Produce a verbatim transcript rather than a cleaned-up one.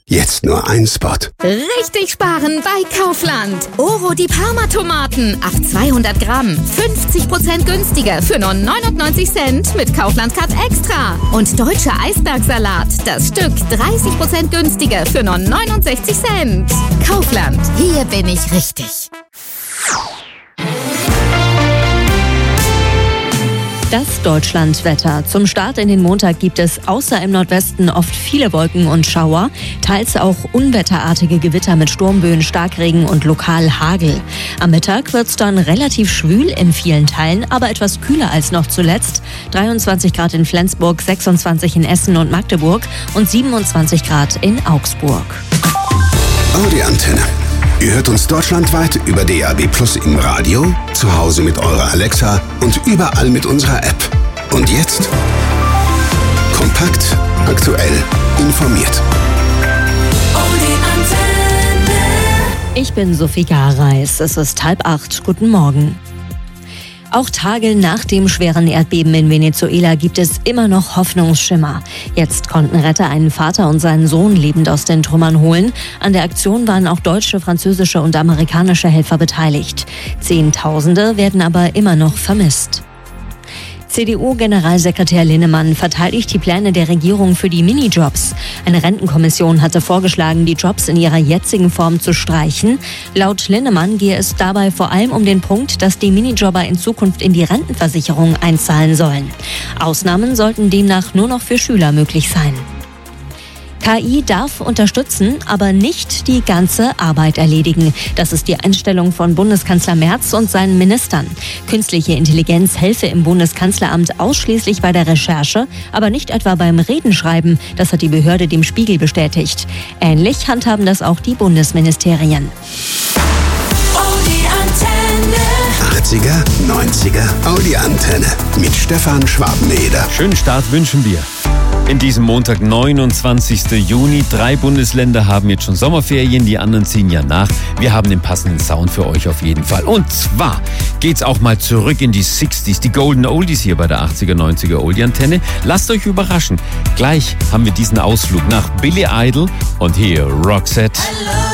Jetzt nur ein Spot. Richtig sparen bei Kaufland. Oro die Parma-Tomaten auf zweihundert Gramm. fünfzig Prozent günstiger für nur neunundneunzig Cent mit Kaufland Card Extra. Und deutscher Eisbergsalat. Das Stück dreißig Prozent günstiger für nur neunundsechzig Cent. Kaufland. Hier bin ich richtig. Das Deutschlandwetter. Zum Start in den Montag gibt es außer im Nordwesten oft viele Wolken und Schauer, teils auch unwetterartige Gewitter mit Sturmböen, Starkregen und lokal Hagel. Am Mittag wird es dann relativ schwül in vielen Teilen, aber etwas kühler als noch zuletzt. dreiundzwanzig Grad in Flensburg, sechsundzwanzig in Essen und Magdeburg und siebenundzwanzig Grad in Augsburg. Audi Antenne. Ihr hört uns deutschlandweit über D A B Plus im Radio, zu Hause mit eurer Alexa und überall mit unserer App. Und jetzt kompakt, aktuell, informiert. Audi Antenne. Ich bin Sophie Gareis. Es ist halb acht. Guten Morgen. Auch Tage nach dem schweren Erdbeben in Venezuela gibt es immer noch Hoffnungsschimmer. Jetzt konnten Retter einen Vater und seinen Sohn lebend aus den Trümmern holen. An der Aktion waren auch deutsche, französische und amerikanische Helfer beteiligt. Zehntausende werden aber immer noch vermisst. C D U-Generalsekretär Linnemann verteidigt die Pläne der Regierung für die Minijobs. Eine Rentenkommission hatte vorgeschlagen, die Jobs in ihrer jetzigen Form zu streichen. Laut Linnemann gehe es dabei vor allem um den Punkt, dass die Minijobber in Zukunft in die Rentenversicherung einzahlen sollen. Ausnahmen sollten demnach nur noch für Schüler möglich sein. K I darf unterstützen, aber nicht die ganze Arbeit erledigen. Das ist die Einstellung von Bundeskanzler Merz und seinen Ministern. Künstliche Intelligenz helfe im Bundeskanzleramt ausschließlich bei der Recherche, aber nicht etwa beim Redenschreiben. Das hat die Behörde dem Spiegel bestätigt. Ähnlich handhaben das auch die Bundesministerien. Audi Antenne. achtziger, neunziger, Audi Antenne mit Stefan Schwabeneder. Schönen Start wünschen wir. In diesem Montag, neunundzwanzigsten Juni. Drei Bundesländer haben jetzt schon Sommerferien, die anderen ziehen ja nach. Wir haben den passenden Sound für euch auf jeden Fall. Und zwar geht's auch mal zurück in die sechziger, die Golden Oldies hier bei der achtziger, neunziger Oldie Antenne. Lasst euch überraschen. Gleich haben wir diesen Ausflug nach Billy Idol und hier Roxette.